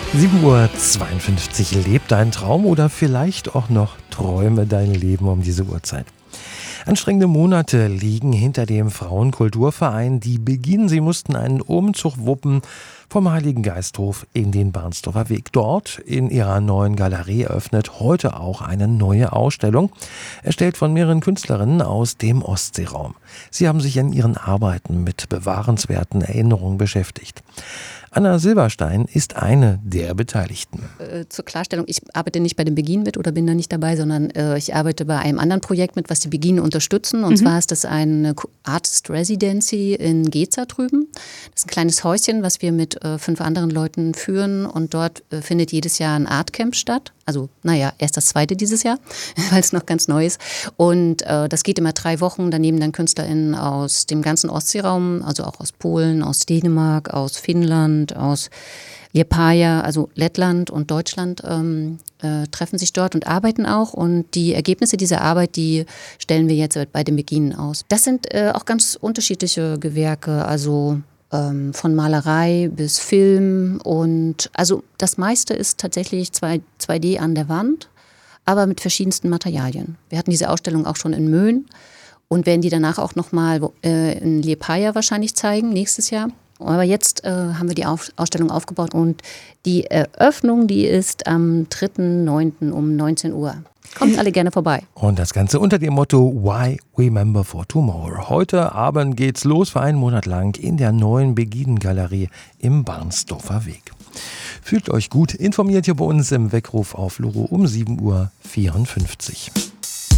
7:52 Uhr. Lebt dein Traum oder vielleicht auch noch träume dein Leben um diese Uhrzeit. Anstrengende Monate liegen hinter dem Frauenkulturverein Die Beginn. Sie mussten einen Umzug wuppen vom Heiligen Geisthof in den Barnsdorfer Weg. Dort in ihrer neuen Galerie eröffnet heute auch eine neue Ausstellung, erstellt von mehreren Künstlerinnen aus dem Ostseeraum. Sie haben sich in ihren Arbeiten mit bewahrenswerten Erinnerungen beschäftigt. Anna Silberstein ist eine der Beteiligten. Zur Klarstellung, ich arbeite nicht bei dem Beginn mit oder bin da nicht dabei, sondern ich arbeite bei einem anderen Projekt mit, was die Beginn unterstützen. Und zwar ist das eine Artist Residency in Geza drüben. Das ist ein kleines Häuschen, was wir mit 5 anderen Leuten führen. Und dort findet jedes Jahr ein Artcamp statt. Also, erst das 2. dieses Jahr, weil es noch ganz neu ist. Und das geht immer 3 Wochen. Da nehmen dann KünstlerInnen aus dem ganzen Ostseeraum, also auch aus Polen, aus Dänemark, aus Finnland, aus Liepaja, also Lettland und Deutschland, treffen sich dort und arbeiten auch. Und die Ergebnisse dieser Arbeit, die stellen wir jetzt bei dem Beginn aus. Das sind auch ganz unterschiedliche Gewerke, also von Malerei bis Film, und also das meiste ist tatsächlich 2D an der Wand, aber mit verschiedensten Materialien. Wir hatten diese Ausstellung auch schon in Möhn und werden die danach auch nochmal in Liepaja wahrscheinlich zeigen, nächstes Jahr. Aber jetzt haben wir die Ausstellung aufgebaut und die Eröffnung, die ist am 3.9. um 19 Uhr. Kommt alle gerne vorbei. Und das Ganze unter dem Motto Why Remember for Tomorrow. Heute Abend geht's los für einen Monat lang in der neuen Begiden-Galerie im Barnsdorfer Weg. Fühlt euch gut informiert hier bei uns im Weckruf auf Loro um 7:54 Uhr.